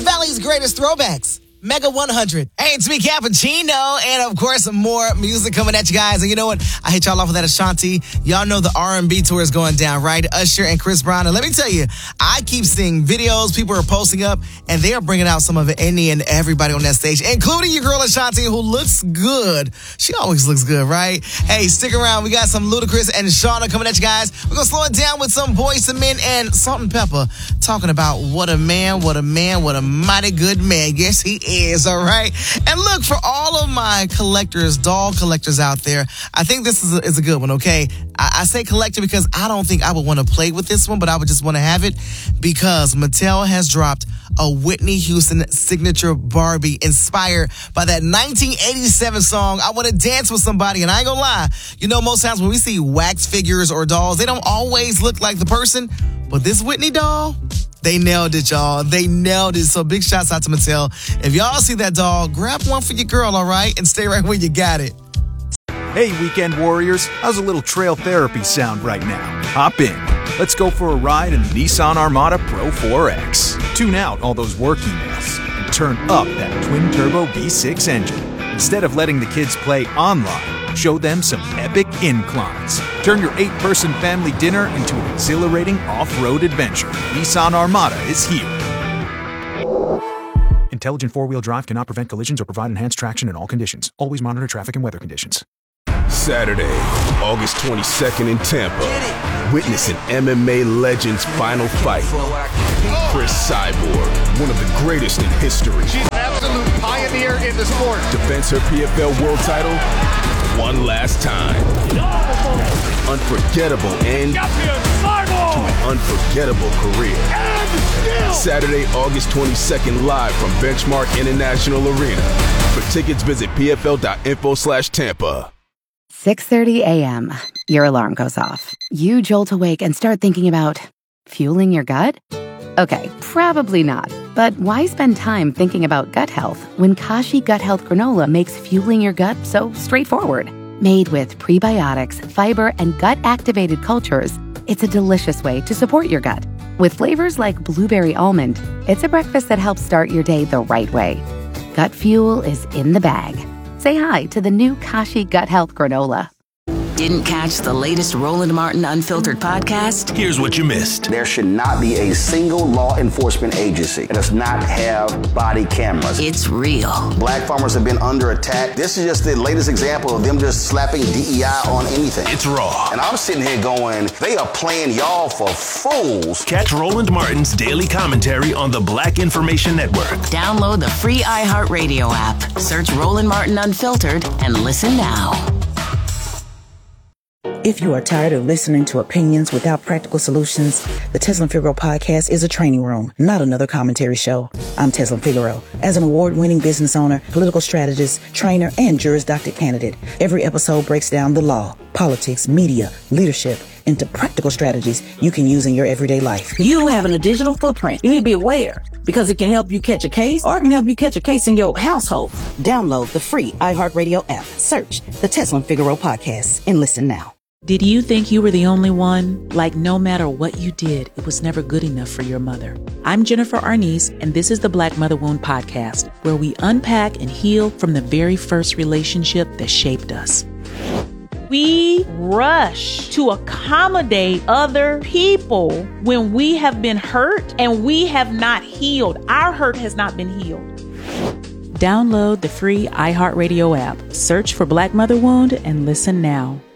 Valley's greatest throwbacks. Mega 100. Hey, it's me, Cappuccino, and of course, more music coming at you guys. And you know what? I hit y'all off with that Ashanti. Y'all know the R&B tour is going down, right? Usher and Chris Brown. And let me tell you, I keep seeing videos people are posting up, and they are bringing out some of any and everybody on that stage, including your girl Ashanti, who looks good. She always looks good, right? Hey, stick around. We got some Ludacris and Shawnna coming at you guys. We're going to slow it down with some Boyz II Men and Salt-N-Pepa, talking about what a man, what a mighty good man. Yes, he is, all right? And look, for all of my collectors, doll collectors out there, I think this is a good one, okay? I say collector because I don't think I would want to play with this one, but I would just want to have it because Mattel has dropped a Whitney Houston signature Barbie inspired by that 1987 song, I Want to Dance with Somebody. And I ain't gonna lie, you know, most times when we see wax figures or dolls, they don't always look like the person, but this Whitney doll, they nailed it, y'all. They nailed it. So big shouts out to Mattel. If y'all see that doll, grab one for your girl, all right? And stay right where you got it. Hey, weekend warriors. How's a little trail therapy sound right now? Hop in. Let's go for a ride in the Nissan Armada Pro 4X. Tune out all those work emails and turn up that twin-turbo V6 engine. Instead of letting the kids play online, show them some epic inclines. Turn your 8-person family dinner into an exhilarating off-road adventure. Nissan Armada is here. Intelligent four-wheel drive cannot prevent collisions or provide enhanced traction in all conditions. Always monitor traffic and weather conditions. Saturday, August 22nd in Tampa. Witness an MMA legend's final fight. Chris Cyborg, one of the greatest in history. She's an absolute pioneer in the sport. Defends her PFL world title one last time. Unforgettable end to an unforgettable career. Saturday, August 22nd, live from Benchmark International Arena. For tickets, visit pfl.info/Tampa. 6:30 a.m. Your alarm goes off. You jolt awake and start thinking about fueling your gut? Okay, probably not. But why spend time thinking about gut health when Kashi Gut Health Granola makes fueling your gut so straightforward? Made with prebiotics, fiber, and gut-activated cultures, it's a delicious way to support your gut. With flavors like blueberry almond, it's a breakfast that helps start your day the right way. Gut fuel is in the bag. Say hi to the new Kashi Gut Health Granola. Didn't catch the latest Roland Martin Unfiltered podcast? Here's what you missed. There should not be a single law enforcement agency that does not have body cameras. It's real. Black farmers have been under attack. This is just the latest example of them just slapping DEI on anything. It's raw. And I'm sitting here going, they are playing y'all for fools. Catch Roland Martin's daily commentary on the Black Information Network. Download the free iHeartRadio app. Search Roland Martin Unfiltered and listen now. If you are tired of listening to opinions without practical solutions, the Tezlyn Figaro podcast is a training room, not another commentary show. I'm Tezlyn Figaro. As an award-winning business owner, political strategist, trainer, and Juris Doctor candidate, every episode breaks down the law, politics, media, leadership, into practical strategies you can use in your everyday life. You having a digital footprint. You need to be aware because it can help you catch a case or it can help you catch a case in your household. Download the free iHeartRadio app. Search the Tezlyn Figaro podcast and listen now. Did you think you were the only one? Like no matter what you did, it was never good enough for your mother. I'm Jennifer Arnice, and this is the Black Mother Wound Podcast, where we unpack and heal from the very first relationship that shaped us. We rush to accommodate other people when we have been hurt and we have not healed. Our hurt has not been healed. Download the free iHeartRadio app. Search for Black Mother Wound and listen now.